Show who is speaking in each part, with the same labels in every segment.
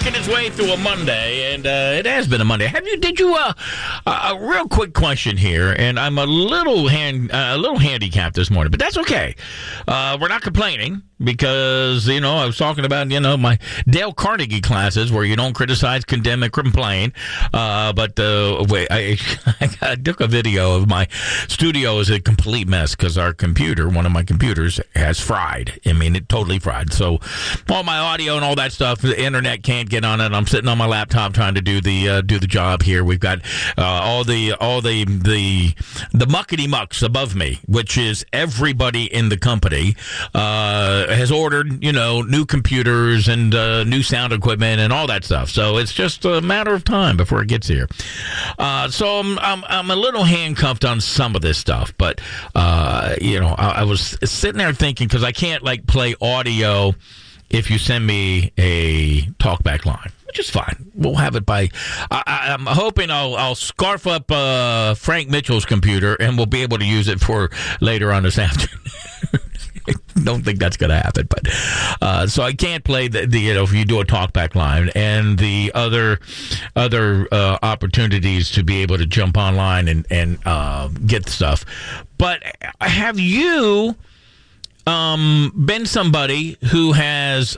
Speaker 1: working his way through a Monday, and it has been a Monday. Did you? A real quick question here, and I'm a little handicapped this morning, but that's okay. We're not complaining because I was talking about my Dale Carnegie classes where you don't criticize, condemn, and complain. But I took a video of my studio is a complete mess because one of my computers has fried. I mean, it totally fried. So all my audio and all that stuff, the internet can't get on it. I'm sitting on my laptop trying to do the job here. We've got all the muckety mucks above me, which is everybody in the company has ordered new computers and new sound equipment and all that stuff. So it's just a matter of time before it gets here. So I'm a little handcuffed on some of this stuff, but I was sitting there thinking because I can't play audio if you send me a talkback line, which is fine. We'll have it by. I'm hoping I'll scarf up Frank Mitchell's computer and we'll be able to use it for later on this afternoon. Don't think that's going to happen, but so I can't play the if you do a talkback line and the other opportunities to be able to jump online and get stuff. But have you been somebody who has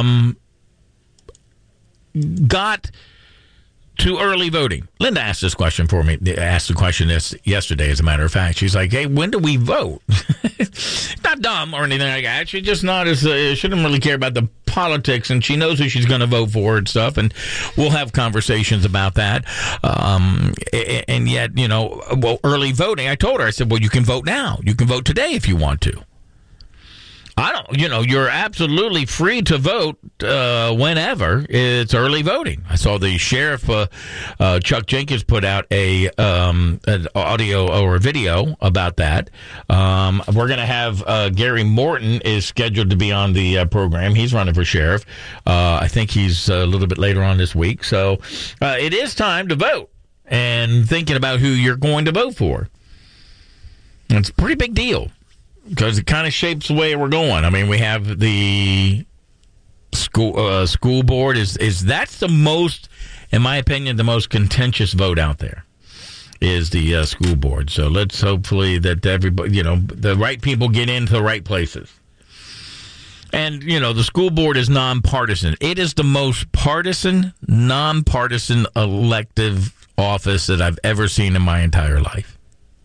Speaker 1: got to early voting? Linda asked this question for me. Asked the question yesterday, as a matter of fact. She's like, hey, when do we vote? Not dumb or anything like that. She's just not as she doesn't really care about the politics, and she knows who she's going to vote for and stuff, and we'll have conversations about that. And yet, early voting, I told her, I said, well, you can vote now. You can vote today if you want to. I don't, you're absolutely free to vote whenever. It's early voting. I saw the sheriff, Chuck Jenkins, put out an audio or a video about that. We're going to have Gary Morton is scheduled to be on the program. He's running for sheriff. I think he's a little bit later on this week. So it is time to vote and thinking about who you're going to vote for. It's a pretty big deal, because it kind of shapes the way we're going. I mean, we have the school board. That's the most, in my opinion, the most contentious vote out there is the school board. So let's hopefully that everybody, the right people get into the right places. And, the school board is nonpartisan. It is the most partisan, nonpartisan elective office that I've ever seen in my entire life.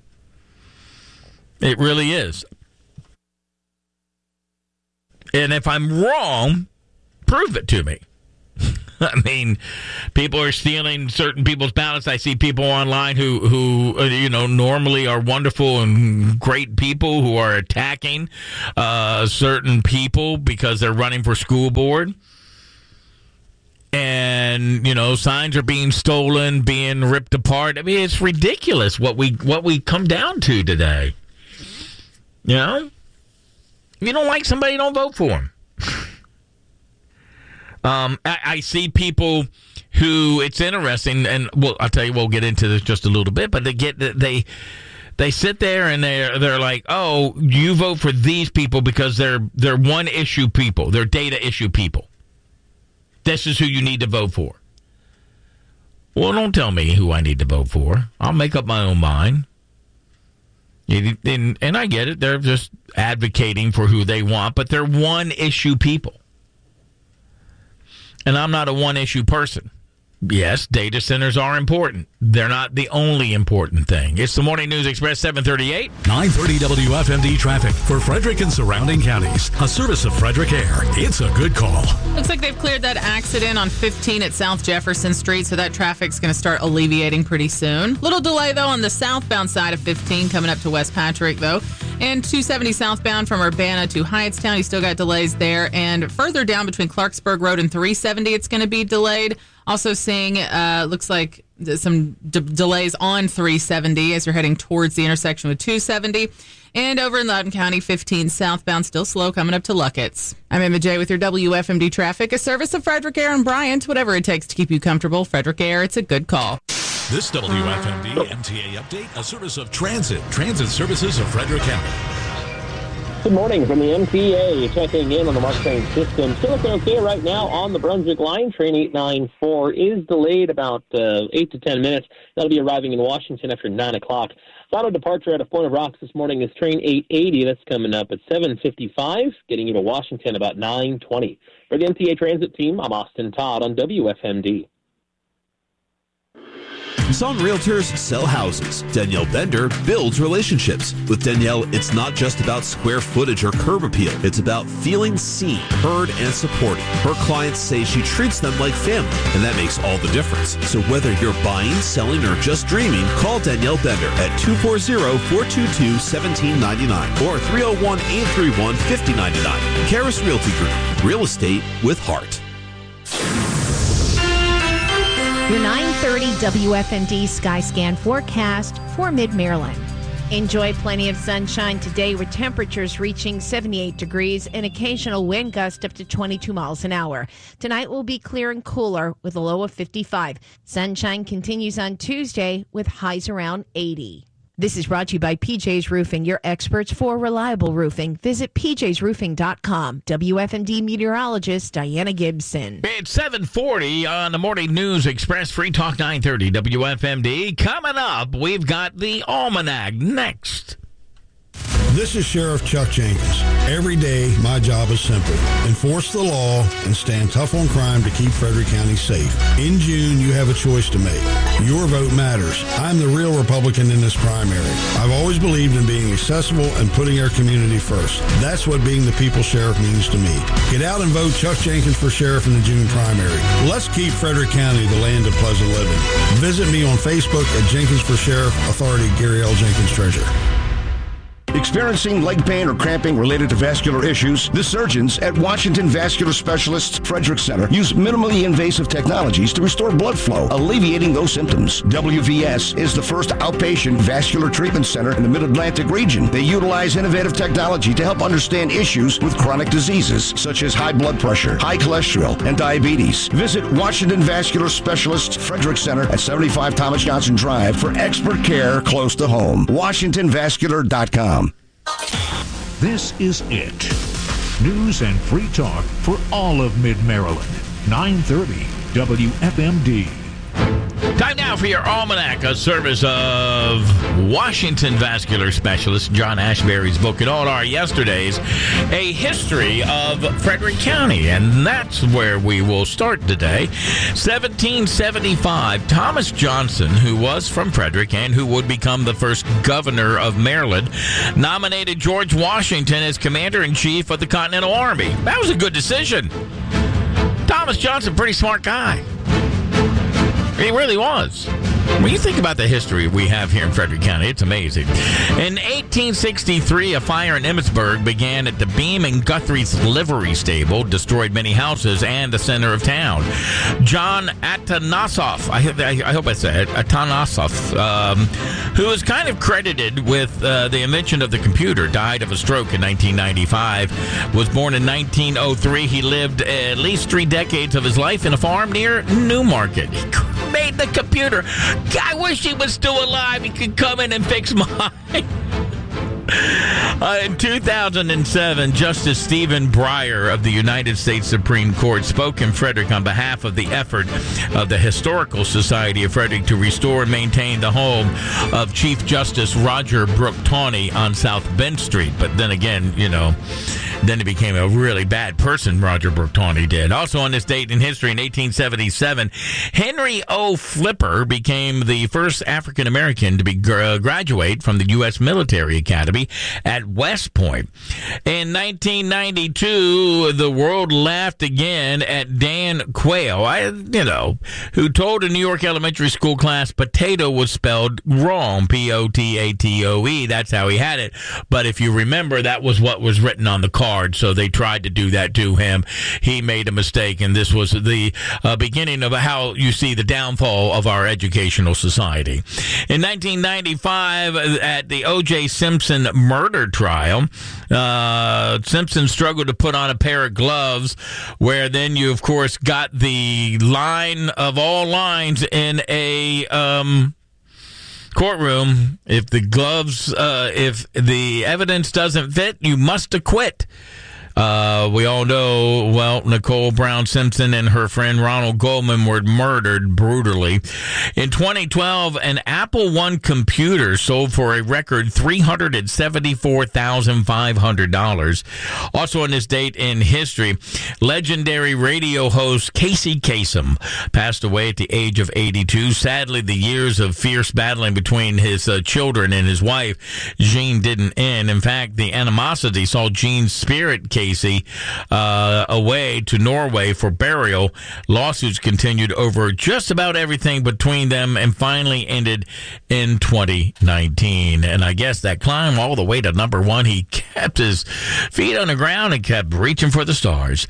Speaker 1: It really is. And if I'm wrong, prove it to me. I mean, people are stealing certain people's ballots. I see people online who normally are wonderful and great people who are attacking certain people because they're running for school board. And, signs are being stolen, being ripped apart. I mean, it's ridiculous what we come down to today. If you don't like somebody, don't vote for them. I see people who, it's interesting, and I'll tell you, we'll get into this just a little bit, but they sit there and they're like, oh, you vote for these people because they're one issue people, they're data issue people. This is who you need to vote for. Well, don't tell me who I need to vote for. I'll make up my own mind. And I get it. They're just advocating for who they want, but they're one-issue people. And I'm not a one-issue person. Yes, data centers are important. They're not the only important thing. It's the Morning News Express, 738.
Speaker 2: 930 WFMD traffic for Frederick and surrounding counties. A service of Frederick Air. It's a good call.
Speaker 3: Looks like they've cleared that accident on 15 at South Jefferson Street, so that traffic's going to start alleviating pretty soon. Little delay, though, on the southbound side of 15 coming up to West Patrick, though. And 270 southbound from Urbana to Hyattstown, you still got delays there. And further down between Clarksburg Road and 370, it's going to be delayed. Also seeing, looks like some delays on 370 as you're heading towards the intersection with 270. And over in Loudoun County, 15 southbound, still slow coming up to Luckett's. I'm Emma J. with your WFMD traffic, a service of Frederick Air and Bryant. Whatever it takes to keep you comfortable, Frederick Air, it's a good call.
Speaker 2: This WFMD MTA update, a service of Transit services of Frederick County.
Speaker 4: Good morning from the MTA. Checking in on the MARC train system. Still looking okay right now on the Brunswick line. Train 894 is delayed about 8 to 10 minutes. That'll be arriving in Washington after 9 o'clock. Final departure out of Point of Rocks this morning is train 880. That's coming up at 7:55, getting you to Washington about 9:20. For the MTA Transit team, I'm Austin Todd on WFMD.
Speaker 5: Some realtors sell houses. Danielle Bender builds relationships. With Danielle, it's not just about square footage or curb appeal. It's about feeling seen, heard, and supported. Her clients say she treats them like family, and that makes all the difference. So whether you're buying, selling, or just dreaming, call Danielle Bender at 240-422-1799 or 301-831-5099. Karis Realty Group. Real estate with heart.
Speaker 6: Your 9:30 WFMD Skyscan forecast for Mid-Maryland. Enjoy plenty of sunshine today with temperatures reaching 78 degrees and occasional wind gust up to 22 miles an hour. Tonight will be clear and cooler with a low of 55. Sunshine continues on Tuesday with highs around 80. This is brought to you by PJ's Roofing, your experts for reliable roofing. Visit pjsroofing.com. WFMD meteorologist Diana Gibson.
Speaker 1: It's 7:40 on the Morning News Express, Free Talk 930 WFMD. Coming up, we've got the Almanac next.
Speaker 7: This is Sheriff Chuck Jenkins. Every day, my job is simple. Enforce the law and stand tough on crime to keep Frederick County safe. In June, you have a choice to make. Your vote matters. I'm the real Republican in this primary. I've always believed in being accessible and putting our community first. That's what being the people's sheriff means to me. Get out and vote Chuck Jenkins for sheriff in the June primary. Let's keep Frederick County the land of pleasant living. Visit me on Facebook at Jenkins for Sheriff, Authority Gary L. Jenkins, Treasurer.
Speaker 8: Experiencing leg pain or cramping related to vascular issues? The surgeons at Washington Vascular Specialists Frederick Center use minimally invasive technologies to restore blood flow, alleviating those symptoms. WVS is the first outpatient vascular treatment center in the Mid-Atlantic region. They utilize innovative technology to help understand issues with chronic diseases such as high blood pressure, high cholesterol, and diabetes. Visit Washington Vascular Specialists Frederick Center at 75 Thomas Johnson Drive for expert care close to home. WashingtonVascular.com.
Speaker 9: This is it. News and free talk for all of Mid-Maryland. 930 WFMD.
Speaker 1: Time now for your Almanac, a service of Washington Vascular Specialist John Ashbery's book. It all our yesterdays, a history of Frederick County, and that's where we will start today. 1775, Thomas Johnson, who was from Frederick and who would become the first governor of Maryland, nominated George Washington as commander-in-chief of the Continental Army. That was a good decision. Thomas Johnson, pretty smart guy. He really was. When you think about the history we have here in Frederick County, it's amazing. In 1863, a fire in Emmitsburg began at the Beam and Guthrie's livery stable, destroyed many houses and the center of town. John Atanasoff, I hope I said it, Atanasoff, who is kind of credited with the invention of the computer, died of a stroke in 1995, was born in 1903. He lived at least 3 decades of his life in a farm near Newmarket. He made the computer. I wish he was still alive. He could come in and fix mine. In 2007, Justice Stephen Breyer of the United States Supreme Court spoke in Frederick on behalf of the effort of the Historical Society of Frederick to restore and maintain the home of Chief Justice Roger Brooke Tawney on South Bend Street. But then again, then he became a really bad person, Roger Brooke Tawney did. Also on this date in history, in 1877, Henry O. Flipper became the first African-American to be graduate from the U.S. Military Academy at West Point. In 1992, the world laughed again at Dan Quayle, who told a New York elementary school class potato was spelled wrong, P-O-T-A-T-O-E. That's how he had it. But if you remember, that was what was written on the card. So they tried to do that to him. He made a mistake, and this was the beginning of how you see the downfall of our educational society. In 1995, at the O.J. Simpson murder trial, Simpson struggled to put on a pair of gloves, where then you, of course, got the line of all lines in a courtroom. If the gloves, if the evidence doesn't fit, you must acquit. We all know, well, Nicole Brown Simpson and her friend Ronald Goldman were murdered brutally. In 2012, an Apple I computer sold for a record $374,500. Also on this date in history, legendary radio host Casey Kasem passed away at the age of 82. Sadly, the years of fierce battling between his children and his wife, Jean, didn't end. In fact, the animosity saw Jean's spirit, Casey, away to Norway for burial. Lawsuits continued over just about everything between them and finally ended in 2019. And I guess that climb all the way to number one, he kept his feet on the ground and kept reaching for the stars.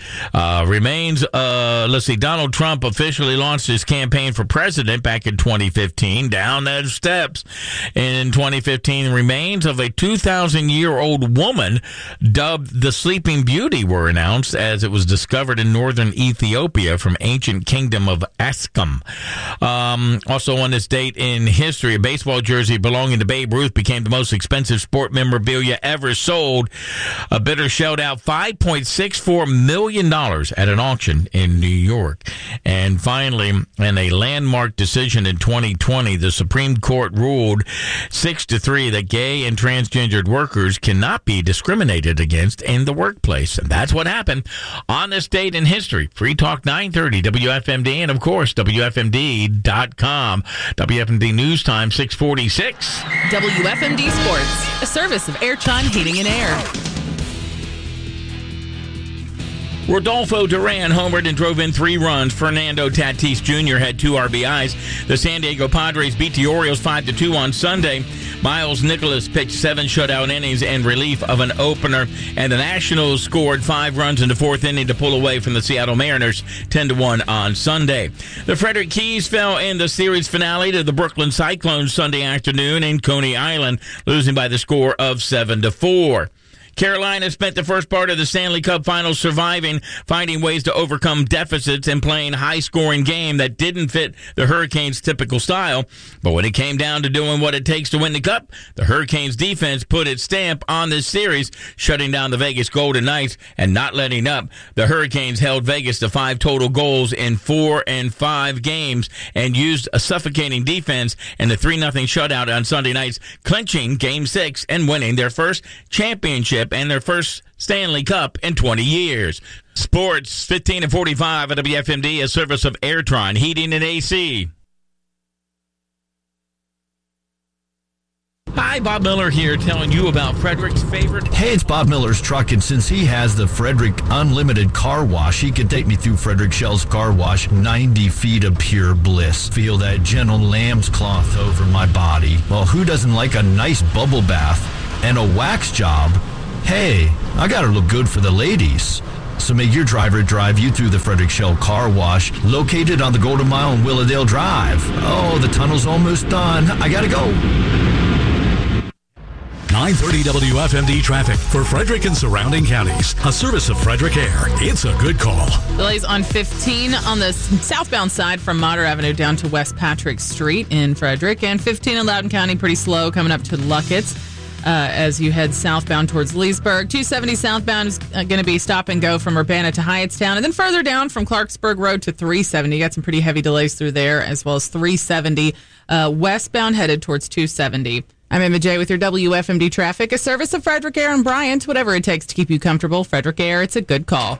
Speaker 1: Donald Trump officially launched his campaign for president back in 2015. Down those steps. In 2015, remains of a 2,000-year-old woman dubbed the Sleeping Beauty were announced as it was discovered in northern Ethiopia from ancient kingdom of Askum. Also on this date in history, a baseball jersey belonging to Babe Ruth became the most expensive sport memorabilia ever sold. A bidder shelled out $5.64 million at an auction in New York. And finally, in a landmark decision in 2020, the Supreme Court ruled 6-3 that gay and transgendered workers cannot be discriminated against in the workplace. And that's what happened on this date in history. Free Talk 930 WFMD and, of course, WFMD.com. WFMD News Time 646.
Speaker 3: WFMD Sports, a service of Airtime Heating and Air.
Speaker 1: Rodolfo Duran homered and drove in 3 runs. Fernando Tatis Jr. had 2 RBIs. The San Diego Padres beat the Orioles 5-2 on Sunday. Miles Nicholas pitched 7 shutout innings in relief of an opener, and the Nationals scored 5 runs in the 4th inning to pull away from the Seattle Mariners 10-1 on Sunday. The Frederick Keys fell in the series finale to the Brooklyn Cyclones Sunday afternoon in Coney Island, losing by the score of 7-4. Carolina spent the first part of the Stanley Cup Finals surviving, finding ways to overcome deficits and playing high-scoring game that didn't fit the Hurricanes' typical style. But when it came down to doing what it takes to win the Cup, the Hurricanes' defense put its stamp on this series, shutting down the Vegas Golden Knights and not letting up. The Hurricanes held Vegas to 5 total goals in 4 and 5 games and used a suffocating defense in the 3-0 shutout on Sunday nights, clinching Game 6 and winning their first championship and their first Stanley Cup in 20 years. Sports 15-45 at WFMD, a service of Airtron Heating and AC. Hi, Bob Miller here telling you about Frederick's favorite.
Speaker 10: Hey, it's Bob Miller's truck, and since he has the Frederick Unlimited Car Wash, he can take me through Frederick Shell's car wash, 90 feet of pure bliss. Feel that gentle lamb's cloth over my body. Well, who doesn't like a nice bubble bath and a wax job? Hey, I gotta look good for the ladies. So make your driver drive you through the Frederick Shell Car Wash, located on the Golden Mile and Willowdale Drive. Oh, the tunnel's almost done. I gotta go.
Speaker 2: 930 WFMD traffic for Frederick and surrounding counties. A service of Frederick Air. It's a good call.
Speaker 3: Delays on 15 on the southbound side from Motter Avenue down to West Patrick Street in Frederick. And 15 in Loudoun County, pretty slow coming up to Luckett's. As you head southbound towards Leesburg. 270 southbound is going to be stop and go from Urbana to Hyattstown. And then further down from Clarksburg Road to 370. You got some pretty heavy delays through there, as well as 370 westbound headed towards 270. I'm Emma J. with your WFMD traffic, a service of Frederick Air and Bryant. Whatever it takes to keep you comfortable, Frederick Air, it's a good call.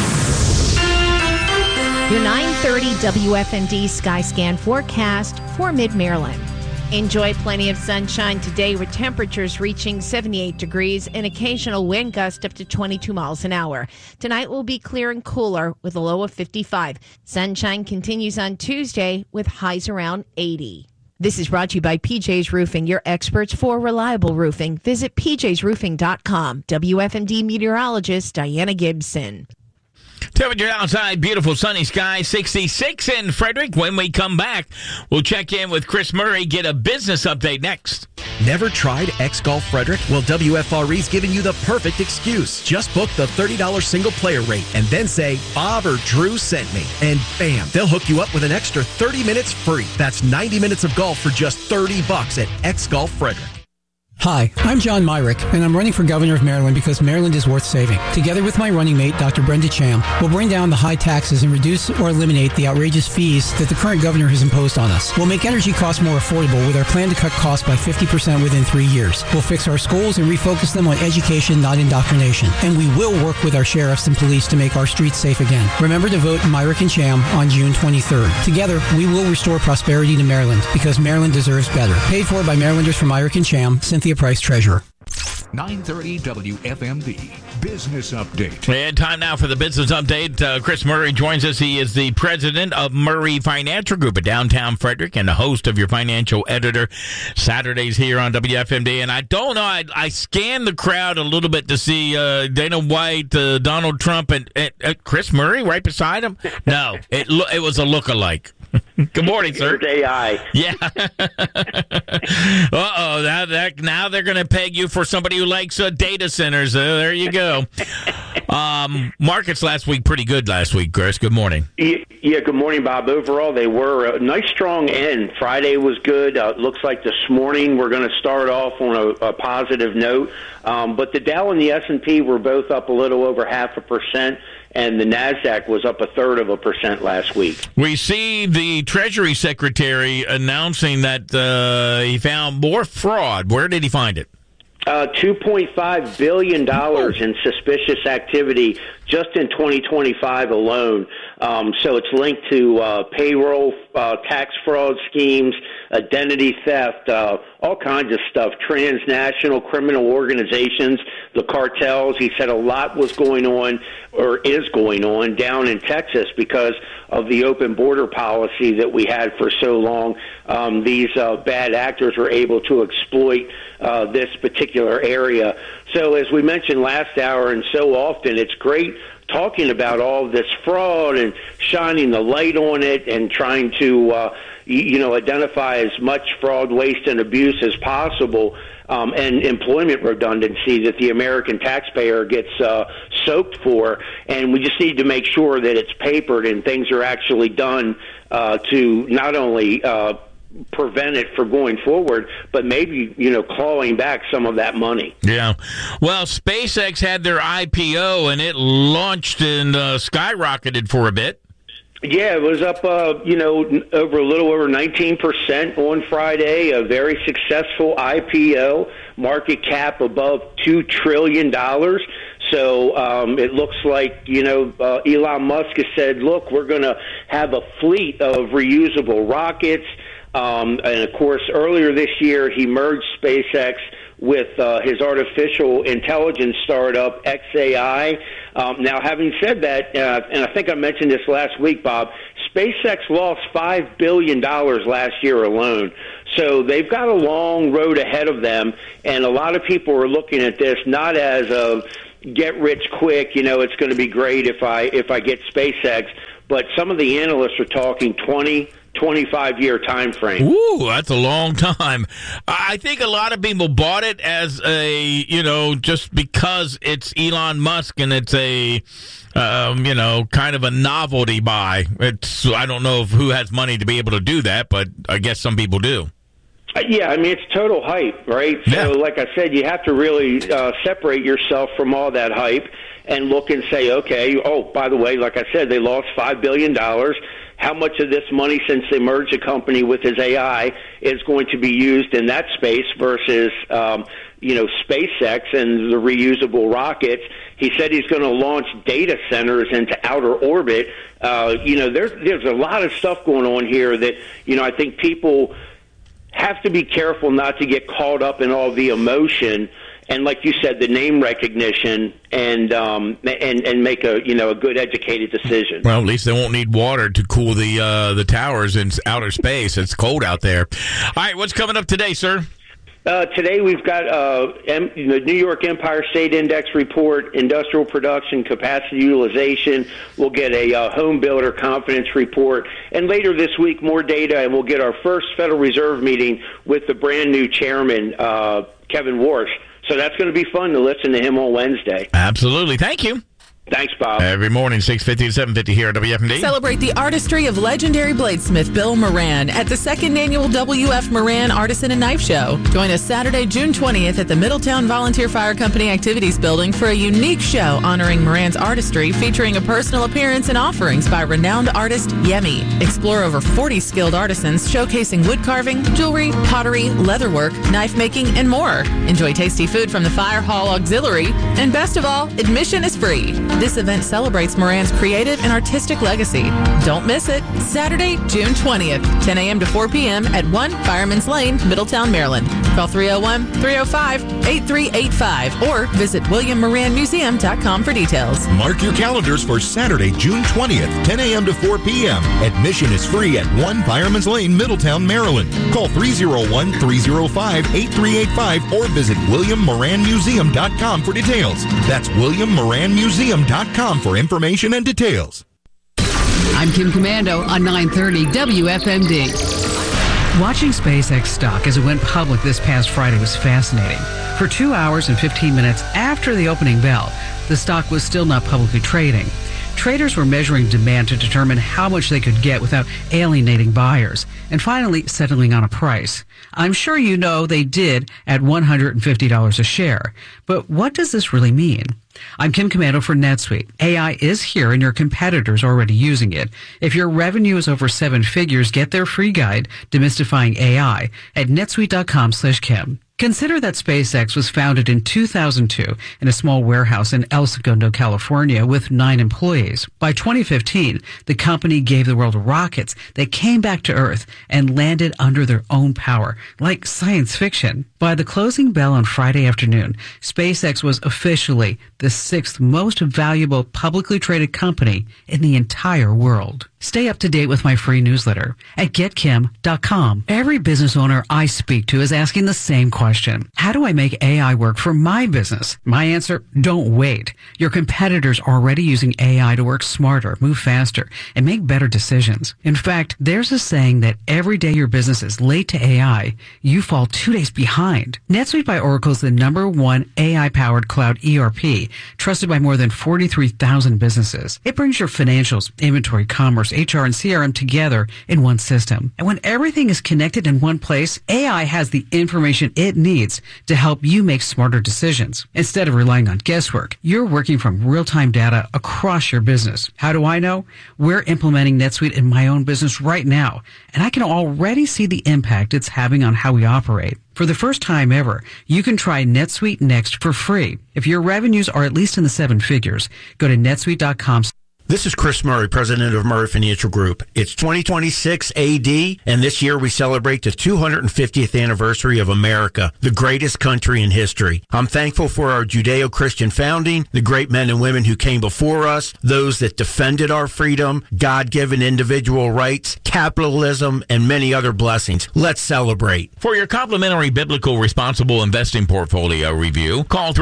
Speaker 6: Your 930 WFMD Skyscan forecast for Mid-Maryland. Enjoy plenty of sunshine today with temperatures reaching 78 degrees and occasional wind gust up to 22 miles an hour. Tonight will be clear and cooler with a low of 55. Sunshine continues on Tuesday with highs around 80. This is brought to you by PJ's Roofing, your experts for reliable roofing. Visit pjsroofing.com. WFMD meteorologist Diana Gibson.
Speaker 1: Temperature outside, beautiful sunny sky, 66 in Frederick. When we come back, we'll check in with Chris Murray, get a business update next.
Speaker 11: Never tried X-Golf Frederick? Well, WFRE's giving you the perfect excuse. Just book the $30 single player rate and then say, Bob or Drew sent me. And bam, they'll hook you up with an extra 30 minutes free. That's 90 minutes of golf for just $30 at X-Golf Frederick.
Speaker 12: Hi, I'm John Myrick, and I'm running for governor of Maryland because Maryland is worth saving. Together with my running mate, Dr. Brenda Cham, we'll bring down the high taxes and reduce or eliminate the outrageous fees that the current governor has imposed on us. We'll make energy costs more affordable with our plan to cut costs by 50% within 3 years. We'll fix our schools and refocus them on education, not indoctrination. And we will work with our sheriffs and police to make our streets safe again. Remember to vote Myrick and Cham on June 23rd. Together, we will restore prosperity to Maryland because Maryland deserves better. Paid for by Marylanders for Myrick and Cham, Cynthia Price, Treasurer.
Speaker 9: 930 WFMD Business Update.
Speaker 1: And time now for the business update. Chris Murray joins us. He is the president of Murray Financial Group at downtown Frederick and the host of your financial editor Saturdays here on WFMD. And I don't know, I scanned the crowd a little bit to see Dana White, Donald Trump, and Chris Murray right beside him. No, it was a look-alike. Good morning, sir.
Speaker 13: Here's AI.
Speaker 1: Yeah. Now they're going to peg you for somebody who likes data centers. There you go. Markets last week, pretty good last week, Chris. Good morning.
Speaker 13: Yeah, good morning, Bob. Overall, they were a nice, strong end. Friday was good. Looks like this morning we're going to start off on a positive note. But the Dow and the S&P were both up a little over 0.5%. And the NASDAQ was up 0.33% last week.
Speaker 1: We see the Treasury Secretary announcing that he found more fraud. Where did he find it?
Speaker 13: $2.5 billion in suspicious activity just in 2025 alone. So it's linked to payroll, tax fraud schemes, identity theft, all kinds of stuff, transnational criminal organizations, the cartels. He said a lot was going on or is going on down in Texas because of the open border policy that we had for so long. These bad actors were able to exploit this particular area. So as we mentioned last hour, and so often, it's great talking about all this fraud and shining the light on it and trying to, identify as much fraud, waste, and abuse as possible, and employment redundancy that the American taxpayer gets soaked for. And we just need to make sure that it's papered and things are actually done to not only prevent it from going forward, but maybe, clawing back some of that money.
Speaker 1: Yeah. Well, SpaceX had their IPO, and it launched and skyrocketed for a bit.
Speaker 13: Yeah, it was up, over a little over 19% on Friday. A very successful IPO, market cap above $2 trillion. So it looks like, Elon Musk has said, look, we're going to have a fleet of reusable rockets. And, of course, earlier this year, he merged SpaceX with his artificial intelligence startup, XAI. Now, having said that, and I think I mentioned this last week, Bob, SpaceX lost $5 billion last year alone. So they've got a long road ahead of them, and a lot of people are looking at this not as a get rich quick, it's going to be great if I get SpaceX, but some of the analysts are talking 25-year time frame.
Speaker 1: Ooh, that's a long time. I think a lot of people bought it as a, just because it's Elon Musk and it's a, kind of a novelty buy. I don't know who has money to be able to do that, but I guess some people do.
Speaker 13: Yeah, it's total hype, right?
Speaker 1: Yeah.
Speaker 13: So, like I said, you have to really separate yourself from all that hype and look and say, okay, by the way, like I said, they lost $5 billion. How much of this money, since they merged the company with his AI, is going to be used in that space versus, SpaceX and the reusable rockets? He said he's going to launch data centers into outer orbit. There's a lot of stuff going on here that, I think people have to be careful not to get caught up in all the emotion and, like you said, the name recognition and make a good educated decision.
Speaker 1: Well, at least they won't need water to cool the towers in outer space. It's cold out there. All right, what's coming up today, sir?
Speaker 13: Today we've got the New York Empire State Index report, industrial production, capacity utilization. We'll get a home builder confidence report. And later this week, more data, and we'll get our first Federal Reserve meeting with the brand new chairman, Kevin Warsh. So that's going to be fun to listen to him on Wednesday.
Speaker 1: Absolutely. Thank you.
Speaker 13: Thanks, Bob.
Speaker 1: Every morning, 6:50 to 7:50 here at WFMD.
Speaker 3: Celebrate the artistry of legendary bladesmith Bill Moran at the 2nd Annual W.F. Moran Artisan and Knife Show. Join us Saturday, June 20th at the Middletown Volunteer Fire Company Activities Building for a unique show honoring Moran's artistry, featuring a personal appearance and offerings by renowned artist Yemi. Explore over 40 skilled artisans showcasing wood carving, jewelry, pottery, leatherwork, knife making, and more. Enjoy tasty food from the Fire Hall Auxiliary. And best of all, admission is free. This event celebrates Moran's creative and artistic legacy. Don't miss it. Saturday, June 20th, 10 a.m. to 4 p.m. at 1 Fireman's Lane, Middletown, Maryland. Call 301-305-8385 or visit WilliamMoranMuseum.com for details.
Speaker 14: Mark your calendars for Saturday, June 20th, 10 a.m. to 4 p.m. Admission is free at 1 Fireman's Lane, Middletown, Maryland. Call 301-305-8385 or visit WilliamMoranMuseum.com for details. That's WilliamMoranMuseum.com for information and details.
Speaker 15: I'm Kim Commando on 930 WFMD. Watching SpaceX stock as it went public this past Friday was fascinating. For 2 hours and 15 minutes after the opening bell, the stock was still not publicly trading. Traders were measuring demand to determine how much they could get without alienating buyers, and finally settling on a price. I'm sure you know they did at $150 a share. But what does this really mean? I'm Kim Commando for NetSuite. AI is here and your competitors are already using it. If your revenue is over 7 figures, get their free guide, Demystifying AI, at netsuite.com/Kim. Consider that SpaceX was founded in 2002 in a small warehouse in El Segundo, California, with 9 employees. By 2015, the company gave the world rockets that came back to Earth and landed under their own power, like science fiction. By the closing bell on Friday afternoon, SpaceX was officially the 6th most valuable publicly traded company in the entire world. Stay up to date with my free newsletter at getkim.com. Every business owner I speak to is asking the same question. How do I make AI work for my business? My answer, don't wait. Your competitors are already using AI to work smarter, move faster, and make better decisions. In fact, there's a saying that every day your business is late to AI, you fall 2 days behind. NetSuite by Oracle is the #1 AI-powered cloud ERP, trusted by more than 43,000 businesses. It brings your financials, inventory, commerce, HR, and CRM together in one system. And when everything is connected in one place, AI has the information it needs to help you make smarter decisions. Instead of relying on guesswork, you're working from real-time data across your business. How do I know? We're implementing NetSuite in my own business right now, and I can already see the impact it's having on how we operate. For the first time ever, you can try NetSuite Next for free. If your revenues are at least in the 7 figures, go to netsuite.com.
Speaker 16: This is Chris Murray, president of Murray Financial Group. It's 2026 AD, and this year we celebrate the 250th anniversary of America, the greatest country in history. I'm thankful for our Judeo-Christian founding, the great men and women who came before us, those that defended our freedom, God-given individual rights, capitalism, and many other blessings. Let's celebrate.
Speaker 1: For your complimentary biblical responsible investing portfolio review, call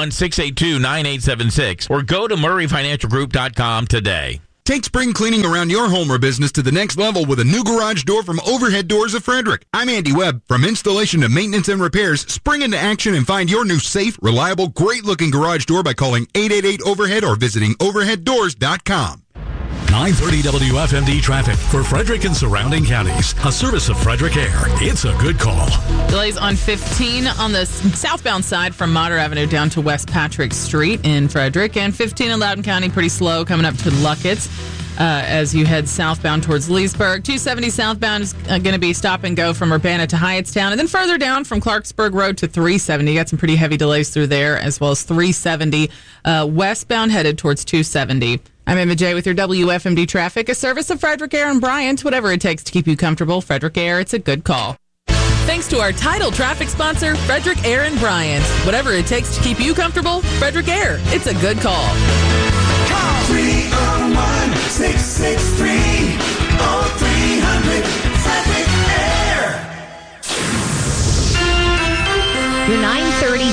Speaker 1: 301-682-9876 or go to murrayfinancialgroup.com today.
Speaker 17: Take spring cleaning around your home or business to the next level with a new garage door from Overhead Doors of Frederick. I'm Andy Webb. From installation to maintenance and repairs, spring into action and find your new safe, reliable, great-looking garage door by calling 888-OVERHEAD or visiting overheaddoors.com.
Speaker 2: 930 WFMD traffic for Frederick and surrounding counties. A service of Frederick Air. It's a good call.
Speaker 3: Delays on 15 on the southbound side from Motter Avenue down to West Patrick Street in Frederick, and 15 in Loudoun County pretty slow coming up to Luckett's as you head southbound towards Leesburg. 270 southbound is going to be stop and go from Urbana to Hyattstown, and then further down from Clarksburg Road to 370. You got some pretty heavy delays through there, as well as 370 westbound headed towards 270. I'm Emma J with your WFMD traffic, a service of Frederick Air and Bryant. Whatever it takes to keep you comfortable, Frederick Air, it's a good call. Thanks to our title traffic sponsor, Frederick Air and Bryant. Whatever it takes to keep you comfortable, Frederick Air, it's a good call.
Speaker 18: Call 301-663-0300, Frederick Air.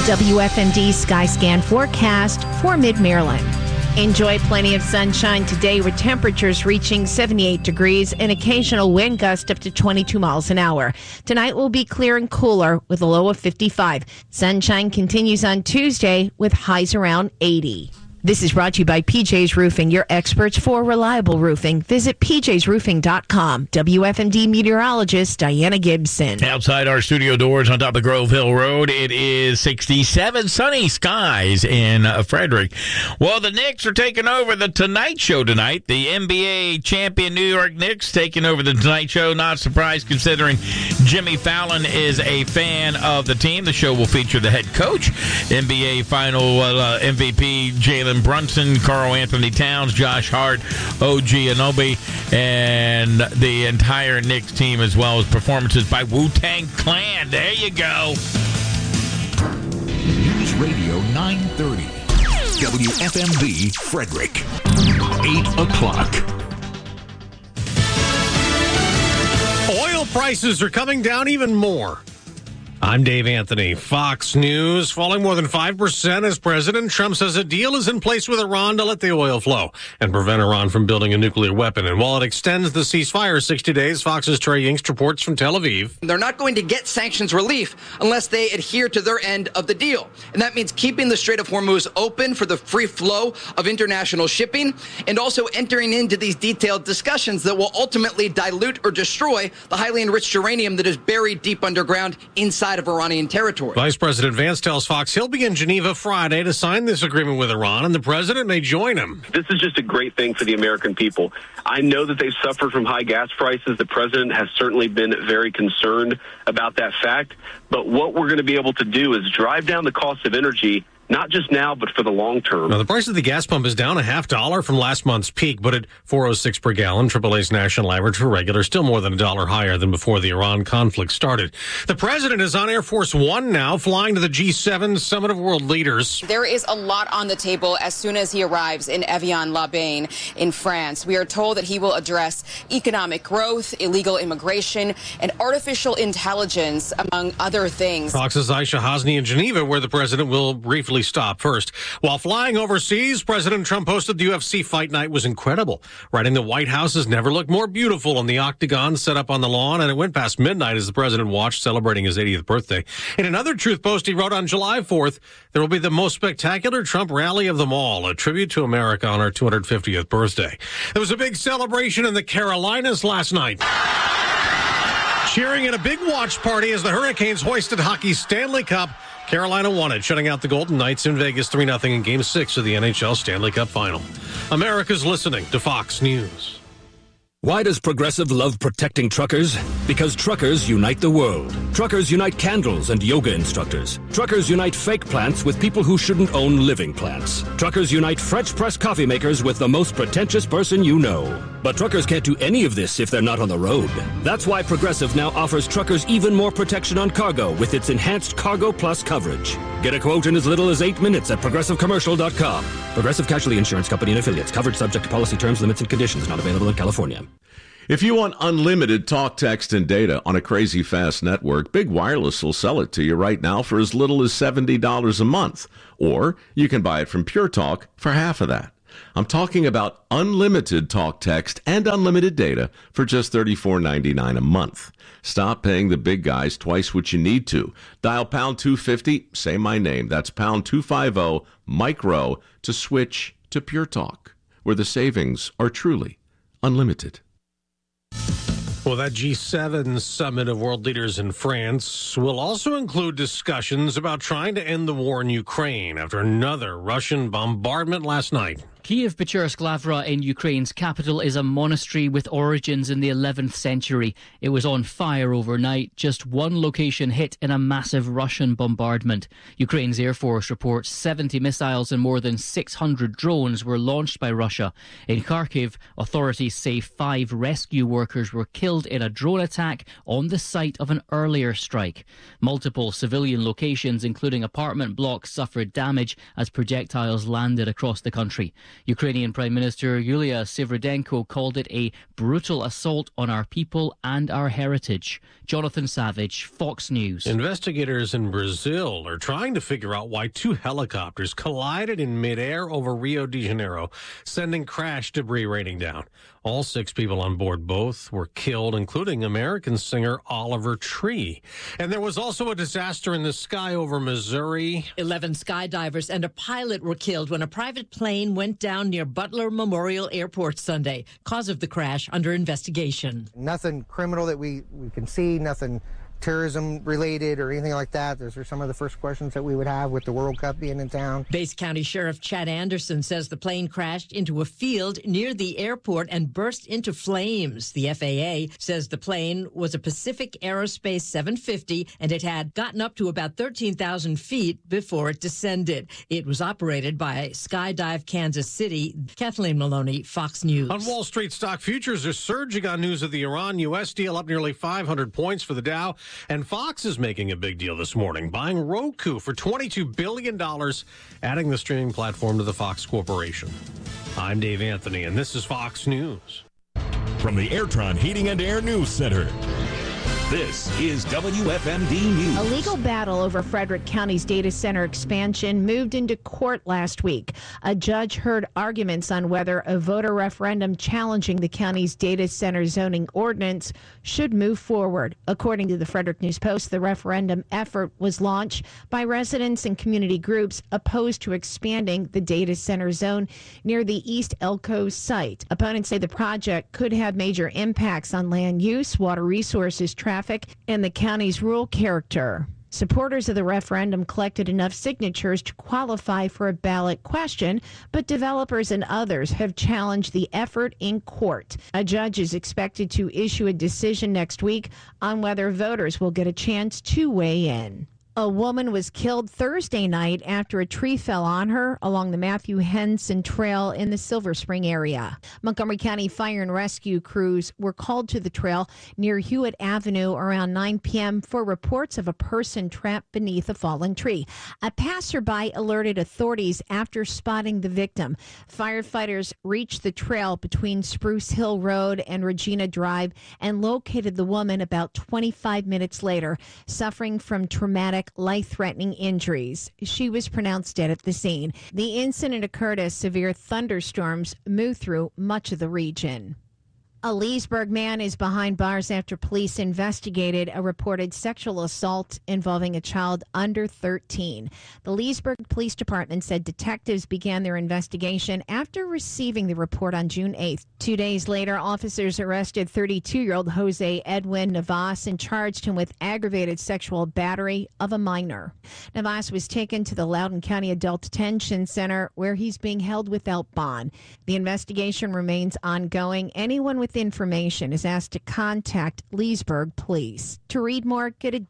Speaker 6: WFMD Skyscan forecast for Mid-Maryland. Enjoy plenty of sunshine today with temperatures reaching 78 degrees and occasional wind gust up to 22 miles an hour. Tonight will be clear and cooler with a low of 55. Sunshine continues on Tuesday with highs around 80. This is brought to you by PJ's Roofing, your experts for reliable roofing. Visit pjsroofing.com. WFMD meteorologist Diana Gibson.
Speaker 1: Outside our studio doors on top of Grove Hill Road, it is 67 sunny skies in Frederick. Well, the Knicks are taking over the Tonight Show tonight. The NBA champion New York Knicks taking over the Tonight Show. Not surprised considering Jimmy Fallon is a fan of the team. The show will feature the head coach, NBA final MVP Jalen Brunson, Karl Anthony Towns, Josh Hart, OG Anunoby, and the entire Knicks team, as well as performances by Wu-Tang Clan. There you go.
Speaker 9: News Radio 930. WFMD Frederick. 8 o'clock.
Speaker 18: Oil prices are coming down even more. I'm Dave Anthony. Fox News falling more than 5% as President Trump says a deal is in place with Iran to let the oil flow and prevent Iran from building a nuclear weapon. And while it extends the ceasefire 60 days, Fox's Trey Yingst reports from Tel Aviv.
Speaker 19: They're not going to get sanctions relief unless they adhere to their end of the deal. And that means keeping the Strait of Hormuz open for the free flow of international shipping and also entering into these detailed discussions that will ultimately dilute or destroy the highly enriched uranium that is buried deep underground inside of Iranian territory.
Speaker 18: Vice President Vance tells Fox he'll be in Geneva Friday to sign this agreement with Iran, and the president may join him.
Speaker 20: This is just a great thing for the American people. I know that they've suffered from high gas prices. The president has certainly been very concerned about that fact. But what we're going to be able to do is drive down the cost of energy, not just now, but for the long term.
Speaker 18: Now, the price of the gas pump is down $0.50 from last month's peak, but at $4.06 per gallon, AAA's national average for regular, still more than $1 higher than before the Iran conflict started. The president is on Air Force One now, flying to the G7 Summit of World Leaders.
Speaker 21: There is a lot on the table as soon as he arrives in Evian-les-Bains in France. We are told that he will address economic growth, illegal immigration, and artificial intelligence, among other things.
Speaker 18: Fox's Aisha Hasni in Geneva, where the president will briefly stop first. While flying overseas, President Trump posted the UFC fight night was incredible, writing the White House has never looked more beautiful in the octagon set up on the lawn, and it went past midnight as the president watched, celebrating his 80th birthday. In another truth post he wrote on July 4th, there will be the most spectacular Trump rally of them all, a tribute to America on our 250th birthday. There was a big celebration in the Carolinas last night. Cheering at a big watch party as the Hurricanes hoisted hockey's Stanley Cup. Carolina won it, shutting out the Golden Knights in Vegas 3-0 in Game 6 of the NHL Stanley Cup Final. America's listening to Fox News.
Speaker 22: Why does Progressive love protecting truckers? Because truckers unite the world. Truckers unite candles and yoga instructors. Truckers unite fake plants with people who shouldn't own living plants. Truckers unite French press coffee makers with the most pretentious person you know. But truckers can't do any of this if they're not on the road. That's why Progressive now offers truckers even more protection on cargo with its enhanced Cargo Plus coverage. Get a quote in as little as 8 minutes at ProgressiveCommercial.com. Progressive Casualty Insurance Company and Affiliates. Coverage subject to policy terms, limits, and conditions. Not available in California.
Speaker 23: If you want unlimited talk, text, and data on a crazy fast network, Big Wireless will sell it to you right now for as little as $70 a month. Or you can buy it from Pure Talk for half of that. I'm talking about unlimited talk, text, and unlimited data for just $34.99 a month. Stop paying the big guys twice what you need to. Dial pound 250, say my name. That's pound 250, micro, to switch to Pure Talk, where the savings are truly unlimited.
Speaker 18: Well, that G7 Summit of World Leaders in France will also include discussions about trying to end the war in Ukraine after another Russian bombardment last night.
Speaker 24: Kiev-Pechersk Lavra in Ukraine's capital is a monastery with origins in the 11th century. It was on fire overnight, just one location hit in a massive Russian bombardment. Ukraine's Air Force reports 70 missiles and more than 600 drones were launched by Russia. In Kharkiv, authorities say 5 rescue workers were killed in a drone attack on the site of an earlier strike. Multiple civilian locations, including apartment blocks, suffered damage as projectiles landed across the country. Ukrainian Prime Minister Yulia Sviridenko called it a brutal assault on our people and our heritage. Jonathan Savage, Fox News.
Speaker 18: Investigators in Brazil are trying to figure out why two helicopters collided in midair over Rio de Janeiro, sending crash debris raining down. All 6 people on board both were killed, including American singer Oliver Tree. And there was also a disaster in the sky over Missouri.
Speaker 4: 11 skydivers and a pilot were killed when a private plane went down near Butler Memorial Airport Sunday. Cause of the crash under investigation.
Speaker 5: Nothing criminal that we can see, nothing terrorism related or anything like that. Those are some of the first questions that we would have with the World Cup being in town.
Speaker 4: Bates County Sheriff Chad Anderson says the plane crashed into a field near the airport and burst into flames. The FAA says the plane was a Pacific Aerospace 750 and it had gotten up to about 13,000 feet before it descended. It was operated by Skydive Kansas City. Kathleen Maloney, Fox News.
Speaker 18: On Wall Street, stock futures are surging on news of the Iran-U.S. deal, up nearly 500 points for the Dow. And Fox is making a big deal this morning, buying Roku for $22 billion, adding the streaming platform to the Fox Corporation. I'm Dave Anthony, and this is Fox News.
Speaker 7: From the Airtron Heating and Air News Center, this is WFMD News.
Speaker 6: A legal battle over Frederick County's data center expansion moved into court last week. A judge heard arguments on whether a voter referendum challenging the county's data center zoning ordinance should move forward. According to the Frederick News Post, the referendum effort was launched by residents and community groups opposed to expanding the data center zone near the East Elko site. Opponents say the project could have major impacts on land use, water resources, traffic, and the county's rural character. Supporters of the referendum collected enough signatures to qualify for a ballot question, but developers and others have challenged the effort in court. A judge is expected to issue a decision next week on whether voters will get a chance to weigh in. A woman was killed Thursday night after a tree fell on her along the Matthew Henson Trail in the Silver Spring area. Montgomery County Fire and Rescue crews were called to the trail near Hewitt Avenue around 9 p.m. for reports of a person trapped beneath a fallen tree. A passerby alerted authorities after spotting the victim. Firefighters reached the trail between Spruce Hill Road and Regina Drive and located the woman about 25 minutes later, suffering from traumatic life-threatening injuries. She was pronounced dead at the scene. The incident occurred as severe thunderstorms moved through much of the region. A Leesburg man is behind bars after police investigated a reported sexual assault involving a child under 13. The Leesburg Police Department said detectives began their investigation after receiving the report on June 8th. 2 days later, officers arrested 32-year-old Jose Edwin Navas and charged him with aggravated sexual battery of a minor. Navas was taken to the Loudoun County Adult Detention Center, where he's being held without bond. The investigation remains ongoing. Anyone with information is asked to contact Leesburg Police. To read more, go to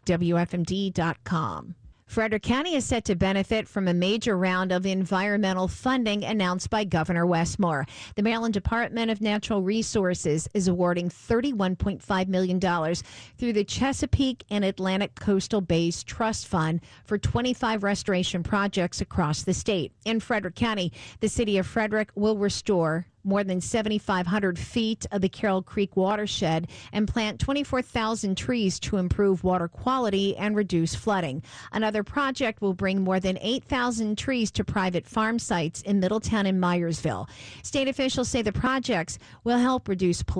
Speaker 6: WFMD.com. Frederick County is set to benefit from a major round of environmental funding announced by Governor Wes Moore. The Maryland Department of Natural Resources is awarding $31.5 million through the Chesapeake and Atlantic Coastal Bays Trust Fund for 25 restoration projects across the state. In Frederick County, the city of Frederick will restore more than 7,500 feet of the Carroll Creek watershed and plant 24,000 trees to improve water quality and reduce flooding. Another project will bring more than 8,000 trees to private farm sites in Middletown and Myersville. State officials say the projects will help reduce